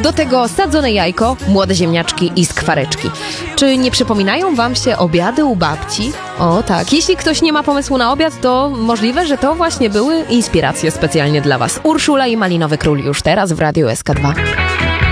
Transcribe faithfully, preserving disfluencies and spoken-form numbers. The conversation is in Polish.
Do tego sadzone jajko, młode ziemniaczki i skwareczki. Czy nie przypominają wam się obiady u babci? O tak, jeśli ktoś nie ma pomysłu na obiad, to możliwe, że to właśnie były inspiracje specjalnie dla was. Urszula i Malinowy Król już teraz w Radiu S K dwa.